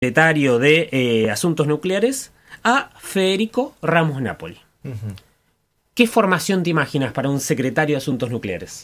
secretario de Asuntos Nucleares a Federico Ramos Napoli. Uh-huh. ¿Qué formación te imaginas para un secretario de Asuntos Nucleares?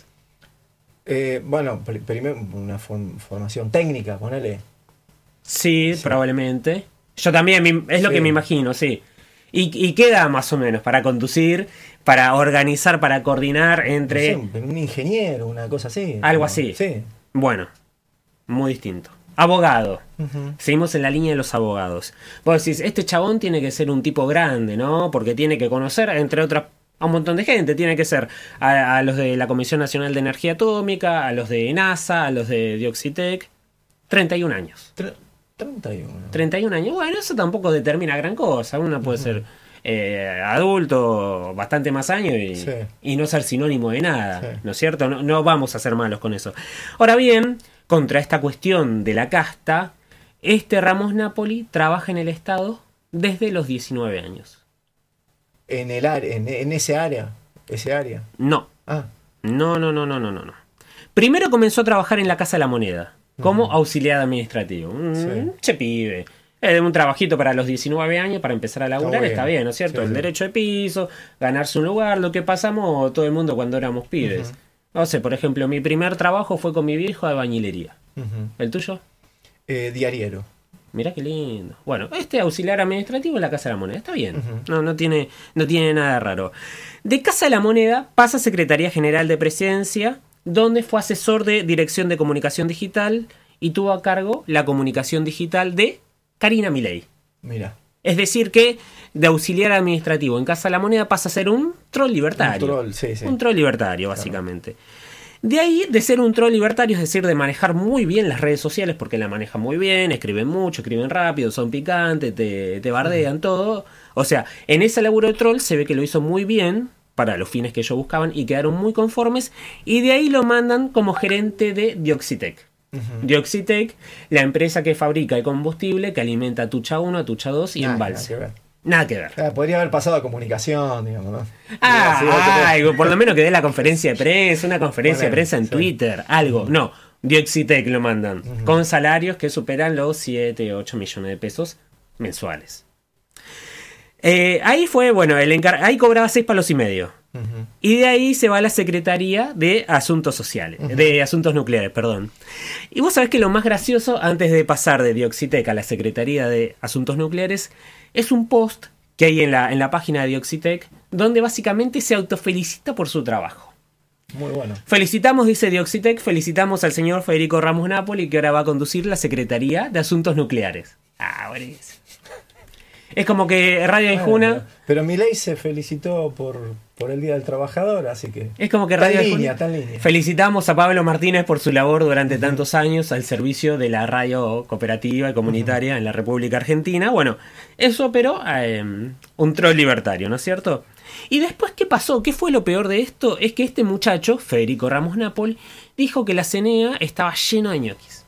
Bueno, primero una formación técnica, ponele. Sí, probablemente. Yo también, es lo que me imagino, sí. ¿Y qué da más o menos para conducir, para organizar, para coordinar entre... No sé, un ingeniero, una cosa así. Algo así. Sí. Bueno, muy distinto. Abogado. Uh-huh. Seguimos en la línea de los abogados. Vos decís, este chabón tiene que ser un tipo grande, ¿no? Porque tiene que conocer, entre otras, a un montón de gente. Tiene que ser a los de la Comisión Nacional de Energía Atómica, a los de NASA, a los de Dioxitec. 31 años. 31. 31 años. Bueno, eso tampoco determina gran cosa. Uno puede ser adulto, bastante más años y no ser sinónimo de nada. ¿No es cierto? No vamos a ser malos con eso. Ahora bien, contra esta cuestión de la casta, Ramos Napoli trabaja en el Estado desde los 19 años. ¿En ese área? ¿Ese área? No. Ah. No. Primero comenzó a trabajar en la Casa de la Moneda como auxiliar administrativo. Che pibe. Un trabajito para los 19 años para empezar a laburar está bien, ¿no es cierto? El derecho de piso, ganarse un lugar, lo que pasamos todo el mundo cuando éramos pibes. No sé, por ejemplo, mi primer trabajo fue con mi viejo de albañilería. ¿El tuyo? Diariero. Mirá qué lindo. Bueno, auxiliar administrativo en la Casa de la Moneda, está bien. No tiene nada raro. De Casa de la Moneda pasa a Secretaría General de Presidencia, donde fue asesor de Dirección de Comunicación Digital y tuvo a cargo la comunicación digital de Karina Milei. Mira. Es decir que de auxiliar administrativo en Casa de la Moneda pasa a ser un troll libertario. Un troll libertario, básicamente. De ahí, de ser un troll libertario, es decir, de manejar muy bien las redes sociales, porque la manejan muy bien, escriben mucho, escriben rápido, son picantes, te bardean, todo. O sea, en ese laburo de troll se ve que lo hizo muy bien para los fines que ellos buscaban y quedaron muy conformes, y de ahí lo mandan como gerente de Dioxitec. Dioxitec, la empresa que fabrica el combustible que alimenta a Tucha 1, a Tucha 2 y Embalse. Nada que ver. Podría haber pasado a comunicación, digamos, ¿no? Algo, por lo menos que dé la conferencia de prensa, una conferencia de prensa en Twitter, algo. No, Dioxitec lo mandan con salarios que superan los 7, 8 millones de pesos mensuales. Ahí fue, bueno, ahí cobraba 6 palos y medio. Y de ahí se va a la Secretaría de Asuntos Sociales, de Asuntos Nucleares, perdón. Y vos sabés que lo más gracioso, antes de pasar de Dioxitec a la Secretaría de Asuntos Nucleares, es un post que hay en la página de Dioxitec, donde básicamente se autofelicita por su trabajo. Muy bueno. Felicitamos, dice Dioxitec, felicitamos al señor Federico Ramos Napoli, que ahora va a conducir la Secretaría de Asuntos Nucleares. Buenísimo. Es como que Radio Aijuna... Pero Milei se felicitó por el Día del Trabajador, así que... Es como que Radio Aijuna... Felicitamos a Pablo Martínez por su labor durante tantos años al servicio de la radio cooperativa y comunitaria en la República Argentina. Bueno, eso, pero un troll libertario, ¿no es cierto? Y después, ¿qué pasó? ¿Qué fue lo peor de esto? Es que este muchacho, Federico Ramos Napoli, dijo que la CENEA estaba lleno de ñoquis.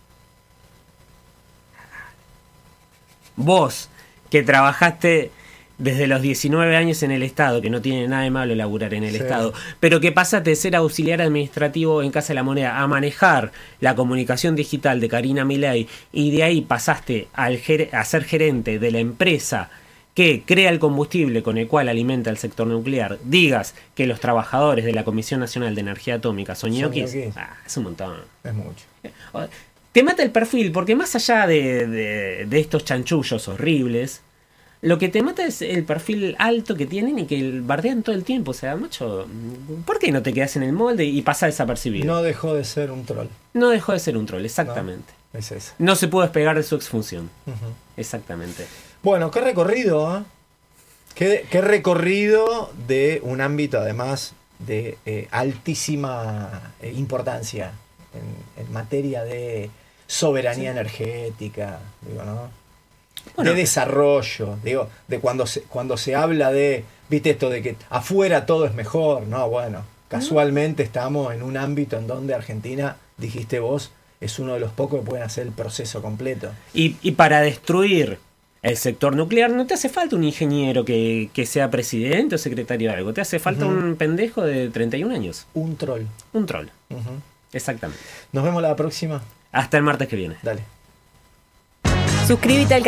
Vos, que trabajaste desde los 19 años en el Estado, que no tiene nada de malo laburar en el Estado, pero que pasaste de ser auxiliar administrativo en Casa de la Moneda a manejar la comunicación digital de Karina Milei, y de ahí pasaste a ser gerente de la empresa que crea el combustible con el cual alimenta el sector nuclear, digas que los trabajadores de la Comisión Nacional de Energía Atómica son ñoquis, es un montón. Es mucho. Te mata el perfil, porque más allá de estos chanchullos horribles, lo que te mata es el perfil alto que tienen y que bardean todo el tiempo. O sea, macho, ¿por qué no te quedas en el molde y pasa desapercibido? No dejó de ser un troll. No dejó de ser un troll, exactamente. No, es eso. No se pudo despegar de su exfunción. Exactamente. Bueno, qué recorrido, ¿eh? Qué recorrido de un ámbito, además, de altísima importancia en materia de soberanía energética, digo, ¿no? Bueno, de desarrollo, digo, de cuando se habla de, viste esto de que afuera todo es mejor, no, bueno, casualmente estamos en un ámbito en donde Argentina, dijiste vos, es uno de los pocos que pueden hacer el proceso completo. Y para destruir el sector nuclear no te hace falta un ingeniero que sea presidente o secretario de algo, te hace falta un pendejo de 31 años. Un troll. Un troll. Exactamente. Nos vemos la próxima. Hasta el martes que viene. Dale. Suscríbete al